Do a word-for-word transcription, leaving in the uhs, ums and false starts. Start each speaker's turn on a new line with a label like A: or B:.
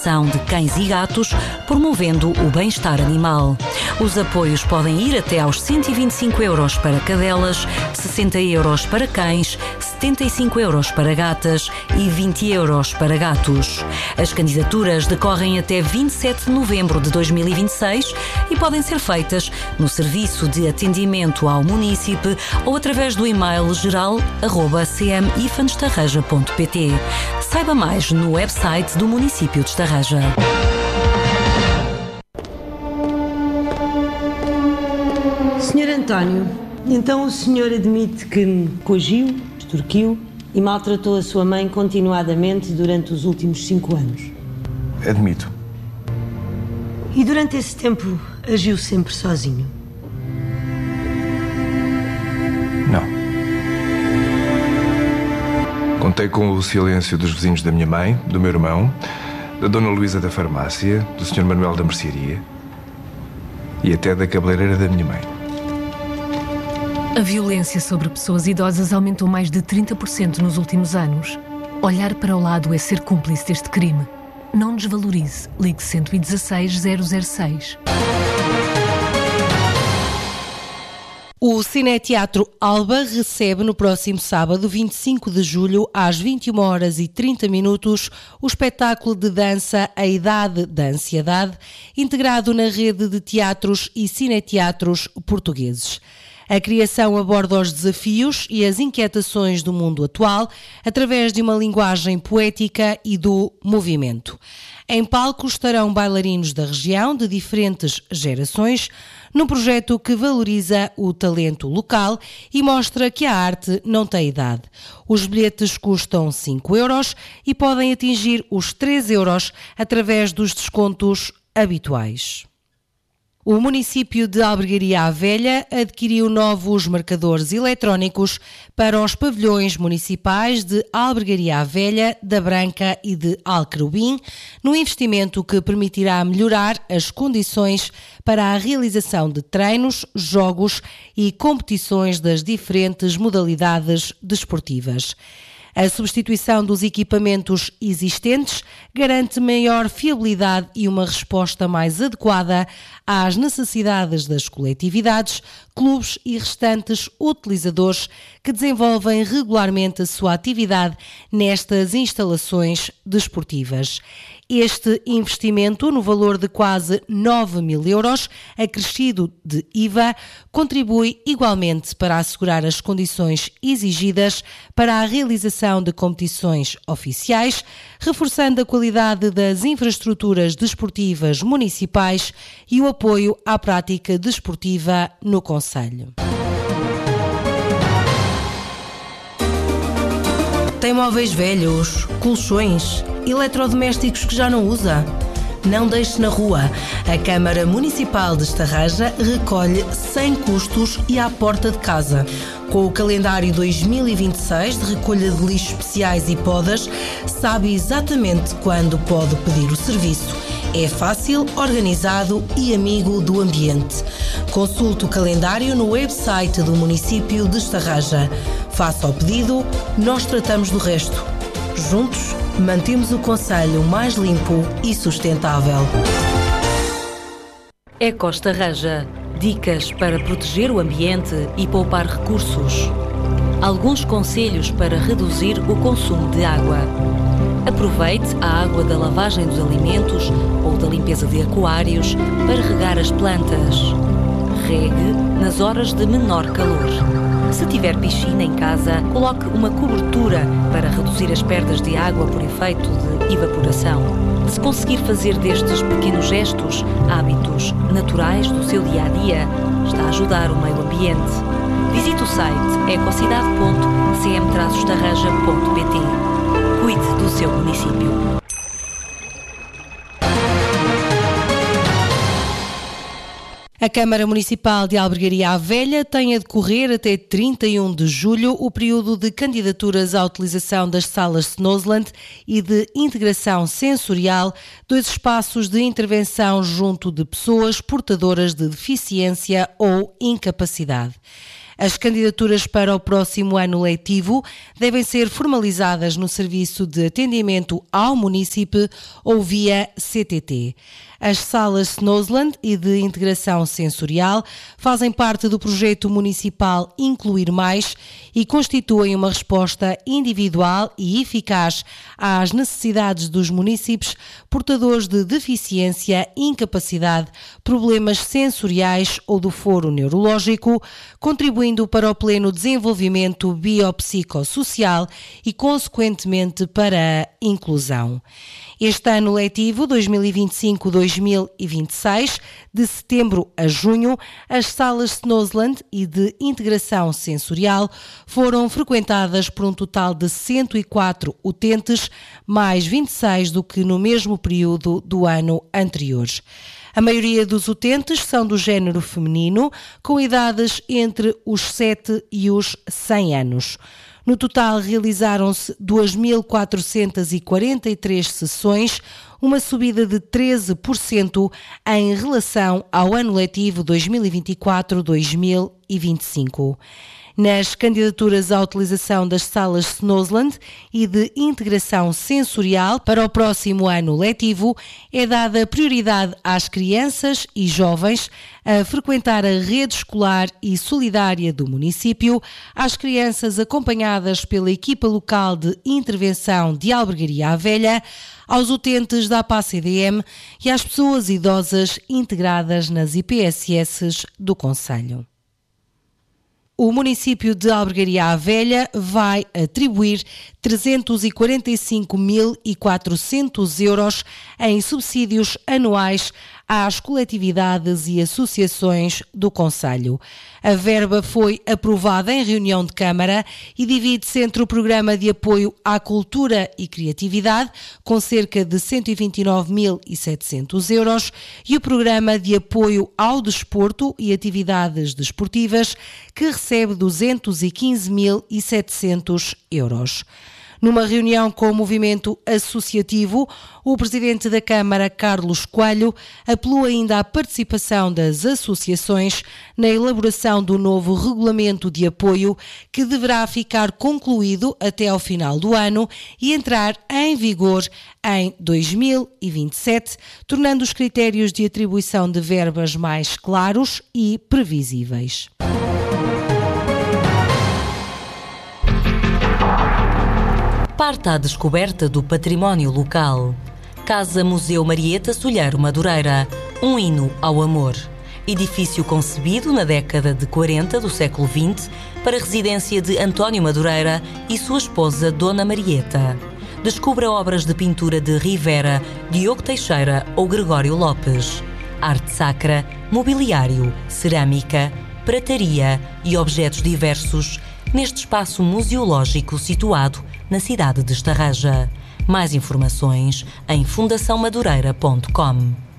A: de cães e gatos, promovendo o bem-estar animal. Os apoios podem ir até aos cento e vinte e cinco euros para cadelas, sessenta euros para cães, setenta e cinco euros para gatas e vinte euros para gatos. As candidaturas decorrem até vinte e sete de novembro de dois mil e vinte e seis e podem ser feitas no Serviço de Atendimento ao Munícipe ou através do e-mail geral arroba c m ifans tarraja ponto p t. Saiba mais no website do município de Estarraja.
B: senhor António, então o senhor admite que me coagiu, extorquiu e maltratou a sua mãe continuadamente durante os últimos cinco anos?
C: Admito.
B: E durante esse tempo agiu sempre sozinho?
C: Não. Contei com o silêncio dos vizinhos da minha mãe, do meu irmão, da Dona Luísa da farmácia, do senhor Manuel da mercearia e até da cabeleireira da minha mãe.
D: A violência sobre pessoas idosas aumentou mais de trinta por cento nos últimos anos. Olhar para o lado é ser cúmplice deste crime. Não desvalorize. Ligue cento e dezasseis zero zero seis.
E: O Cineteatro Alba recebe no próximo sábado, vinte e cinco de julho, às vinte e uma horas e trinta minutos, o espetáculo de dança A Idade da Ansiedade, integrado na rede de teatros e cineteatros portugueses. A criação aborda os desafios e as inquietações do mundo atual através de uma linguagem poética e do movimento. Em palco estarão bailarinos da região de diferentes gerações, num projeto que valoriza o talento local e mostra que a arte não tem idade. Os bilhetes custam cinco euros e podem atingir os três euros através dos descontos habituais. O município de Albergaria à Velha adquiriu novos marcadores eletrónicos para os pavilhões municipais de Albergaria à Velha, da Branca e de Alcrubim, num investimento que permitirá melhorar as condições para a realização de treinos, jogos e competições das diferentes modalidades desportivas. A substituição dos equipamentos existentes garante maior fiabilidade e uma resposta mais adequada às necessidades das coletividades, clubes e restantes utilizadores que desenvolvem regularmente a sua atividade nestas instalações desportivas. Este investimento, no valor de quase nove mil euros, acrescido de I V A, contribui igualmente para assegurar as condições exigidas para a realização de competições oficiais, reforçando a qualidade das infraestruturas desportivas municipais e o apoio à prática desportiva no concelho.
F: Tem móveis velhos, colchões, eletrodomésticos que já não usa? Não deixe na rua. A Câmara Municipal de Estarraja recolhe sem custos e à porta de casa. Com o calendário dois mil e vinte e seis de recolha de lixos especiais e podas, sabe exatamente quando pode pedir o serviço. É fácil, organizado e amigo do ambiente. Consulte o calendário no website do município de Estarraja. Faça o pedido, nós tratamos do resto. Juntos, mantemos o concelho mais limpo e sustentável.
A: Eco-Estarraja. Dicas para proteger o ambiente e poupar recursos. Alguns conselhos para reduzir o consumo de água. Aproveite a água da lavagem dos alimentos ou da limpeza de aquários para regar as plantas. Regue nas horas de menor calor. Se tiver piscina em casa, coloque uma cobertura para reduzir as perdas de água por efeito de evaporação. Se conseguir fazer destes pequenos gestos hábitos naturais do seu dia-a-dia, está a ajudar o meio ambiente. Visite o site ecocidade ponto c m estarraja ponto p t. Cuide do seu município.
E: A Câmara Municipal de Albergaria à Velha tem a decorrer até trinta e um de julho o período de candidaturas à utilização das salas Snowsland e de integração sensorial, dois espaços de intervenção junto de pessoas portadoras de deficiência ou incapacidade. As candidaturas para o próximo ano letivo devem ser formalizadas no Serviço de Atendimento ao Munícipe ou via C T T. As salas Snowsland e de integração sensorial fazem parte do projeto municipal Incluir Mais e constituem uma resposta individual e eficaz às necessidades dos munícipes portadores de deficiência, incapacidade, problemas sensoriais ou do foro neurológico, contribuindo para o pleno desenvolvimento biopsicossocial e, consequentemente, para a inclusão. Este ano letivo dois mil e vinte e cinco a dois mil e vinte e seis, de setembro a junho, as salas Snowsland e de integração sensorial foram frequentadas por um total de cento e quatro utentes, mais vinte e seis do que no mesmo período do ano anterior. A maioria dos utentes são do género feminino, com idades entre os sete e os cem anos. No total, realizaram-se duas mil quatrocentas e quarenta e três sessões, uma subida de treze por cento em relação ao ano letivo dois mil e vinte e quatro a dois mil e vinte e cinco. Nas candidaturas à utilização das salas Snowsland e de integração sensorial para o próximo ano letivo, é dada prioridade às crianças e jovens a frequentar a rede escolar e solidária do município, às crianças acompanhadas pela equipa local de intervenção de Albergaria à Velha, aos utentes da A P A C D M e às pessoas idosas integradas nas I P S S do concelho. O município de Albergaria à Velha vai atribuir trezentos e quarenta e cinco mil e quatrocentos euros em subsídios anuais às coletividades e associações do concelho. A verba foi aprovada em reunião de Câmara e divide-se entre o Programa de Apoio à Cultura e Criatividade, com cerca de cento e vinte e nove mil e setecentos euros, e o Programa de Apoio ao Desporto e Atividades Desportivas, que recebe duzentos e quinze mil e setecentos euros. Numa reunião com o movimento associativo, o presidente da Câmara, Carlos Coelho, apelou ainda à participação das associações na elaboração do novo regulamento de apoio, que deverá ficar concluído até ao final do ano e entrar em vigor em dois mil e vinte e sete, tornando os critérios de atribuição de verbas mais claros e previsíveis.
A: Parte à descoberta do património local. Casa Museu Marieta Solheiro Madureira, um hino ao amor. Edifício concebido na década de quarenta do século vinte para residência de António Madureira e sua esposa Dona Marieta. Descubra obras de pintura de Rivera, Diogo Teixeira ou Gregório Lopes. Arte sacra, mobiliário, cerâmica, prataria e objetos diversos neste espaço museológico situado na cidade de Estarreja. Mais informações em fundação madureira ponto com.